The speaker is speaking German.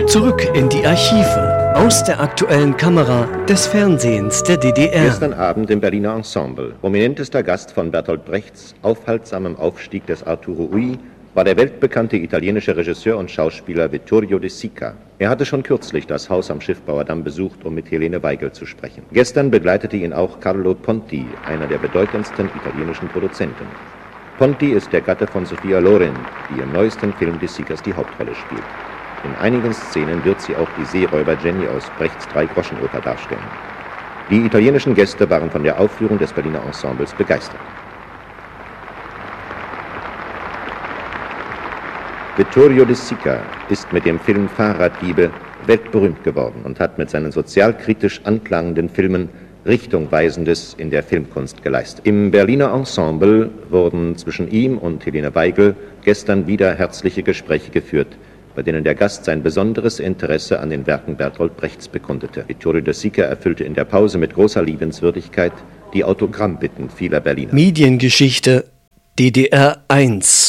Zurück in die Archive. Aus der aktuellen Kamera des Fernsehens der DDR. Gestern Abend im Berliner Ensemble. Prominentester Gast von Bertolt Brechts aufhaltsamem Aufstieg des Arturo Ui war der weltbekannte italienische Regisseur und Schauspieler Vittorio De Sica. Er hatte schon kürzlich das Haus am Schiffbauerdamm besucht, um mit Helene Weigel zu sprechen. Gestern begleitete ihn auch Carlo Ponti, einer der bedeutendsten italienischen Produzenten. Ponti ist der Gatte von Sophia Loren, die im neuesten Film De Sicas die Hauptrolle spielt. In einigen Szenen wird sie auch die Seeräuber Jenny aus Brechts Drei-Groschen-Oper darstellen. Die italienischen Gäste waren von der Aufführung des Berliner Ensembles begeistert. Vittorio De Sica ist mit dem Film Fahrraddiebe weltberühmt geworden und hat mit seinen sozialkritisch anklagenden Filmen Richtungweisendes in der Filmkunst geleistet. Im Berliner Ensemble wurden zwischen ihm und Helene Weigel gestern wieder herzliche Gespräche geführt, bei denen der Gast sein besonderes Interesse an den Werken Bertolt Brechts bekundete. Vittorio De Sica erfüllte in der Pause mit großer Liebenswürdigkeit die Autogrammbitten vieler Berliner. Mediengeschichte DDR 1